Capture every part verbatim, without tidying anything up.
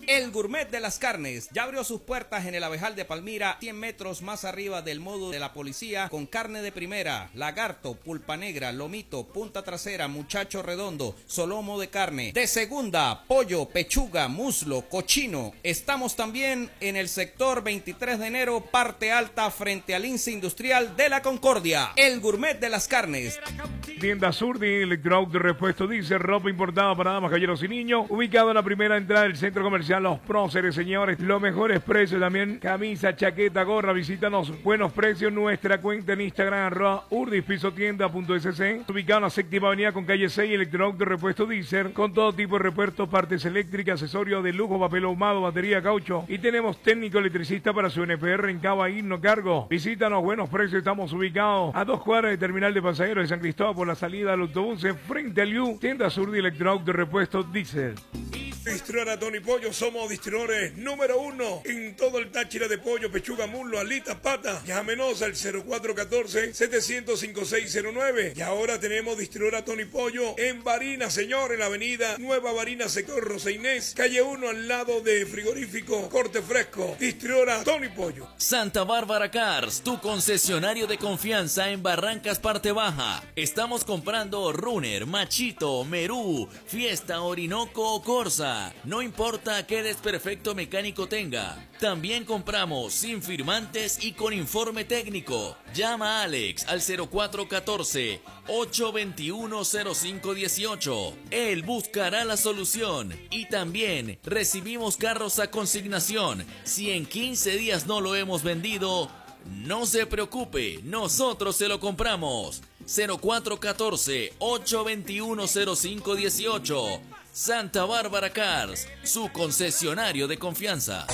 El Gourmet de las Carnes ya abrió sus puertas en el Abejal de Palmira, cien metros más arriba del módulo de la policía, con carne de primera, lagarto, pulpa negra, lomito, punta trasera, muchacho redondo, solomo de carne, de segunda, pollo, pechuga, muslo, cochino. Estamos también en el sector veintitrés de enero, parte alta, frente al INSE Industrial de la Concordia. El Gourmet de las Carnes. Tienda Surdi, Electroauto, repuesto diésel, ropa importada para damas, caballeros y niños, ubicado en la primera entrada del centro comercial Los Próceres, señores. Los mejores precios también, camisa, chaqueta, gorra. Visítanos, buenos precios, nuestra cuenta en Instagram, arroba urdispisotienda.sc, ubicado en la séptima avenida con calle seis. Electroauto, repuesto diésel, con todo tipo de repuestos, partes eléctricas, accesorios de lujo, papel ahumado, batería, caucho, y tenemos técnico electricista para su N P R en Cava, no cargo. Visítanos, buenos precios. Estamos ubicados a dos cuadras del terminal de pasajeros de San Cristóbal, por la salida del autobús, frente al U. Tienda Surdi, Electroauto, repuesto diésel. Distribuidora Tony Pollo, somos distribuidores número uno en todo el Táchira de pollo, pechuga, muslo, alitas, pata. Llámenos al cero cuatro uno cuatro, siete cero cero, cinco seis cero nueve. Y ahora tenemos distribuidora Tony Pollo en Barinas, señor, en la avenida Nueva Barinas, sector Rosa Inés, calle uno, al lado de frigorífico Corte Fresco. Distribuidora Tony Pollo. Santa Bárbara Cars, tu concesionario de confianza en Barrancas Parte Baja. Estamos comprando Runner, Machito, Merú, Fiesta, Orinoco o Corsa. No importa qué desperfecto mecánico tenga. También compramos sin firmantes y con informe técnico. Llama a Alex al cero cuatro uno cuatro, ocho dos uno, cero cinco uno ocho. Él buscará la solución. Y también recibimos carros a consignación. Si en quince días no lo hemos vendido, no se preocupe, nosotros se lo compramos. cero cuatro uno cuatro, ocho dos uno, cero cinco uno ocho. Santa Bárbara Cars, su concesionario de confianza.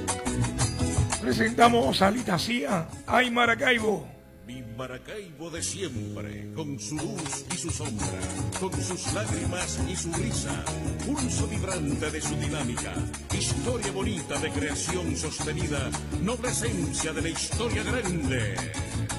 Presentamos a Litacía, ay Maracaibo. Mi Maracaibo de siempre, con su luz y su sombra, con sus lágrimas y su risa, pulso vibrante de su dinámica, historia bonita de creación sostenida, noble esencia de la historia grande.